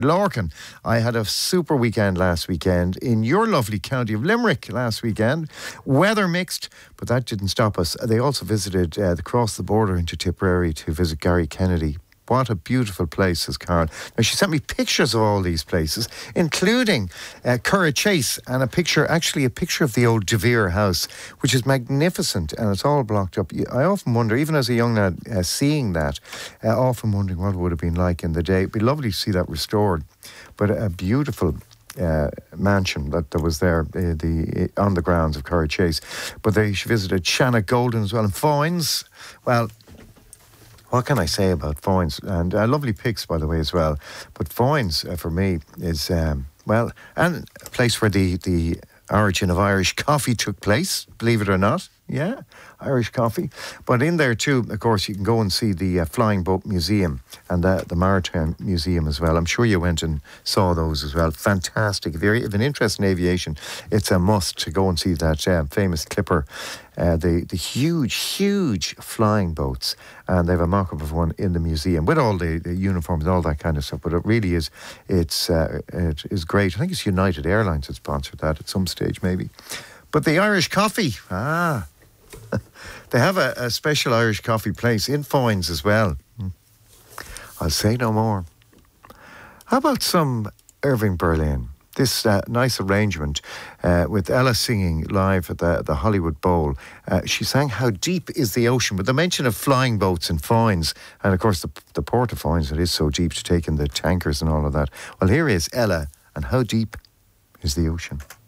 Lorcan. I had a super weekend last weekend in your lovely county of Limerick last weekend. Weather mixed, but that didn't stop us. They also visited across the border into Tipperary to visit Gary Kennedy. What a beautiful place, says Carol. Now, she sent me pictures of all these places, including Curra Chase, and a picture of the old De Vere house, which is magnificent, and it's all blocked up. I often wonder, even as a young lad, seeing that, often wondering what it would have been like in the day. It'd be lovely to see that restored. But a beautiful mansion that was there on the grounds of Curra Chase. But she visited Shanna Golden as well, and Foynes. Well, what can I say about Foynes? And lovely pics, by the way, as well. But Foynes, for me, is, and a place where the origin of Irish coffee took place, believe it or not. Yeah, Irish coffee. But in there too, of course, you can go and see the Flying Boat Museum and the Maritime Museum as well. I'm sure you went and saw those as well. Fantastic. If you have an interest in aviation, it's a must to go and see that famous Clipper, the huge flying boats. And they have a mock-up of one in the museum with all the uniforms and all that kind of stuff. But it really is, it is great. I think it's United Airlines that sponsored that at some stage, maybe. But the Irish coffee, they have a special Irish coffee place in Foynes as well. I'll say no more. How about some Irving Berlin? This nice arrangement with Ella singing live at the Hollywood Bowl. She sang How Deep is the Ocean, with the mention of flying boats in Foynes. And of course the port of Foynes, it is so deep to take in the tankers and all of that. Well, here is Ella and How Deep is the Ocean.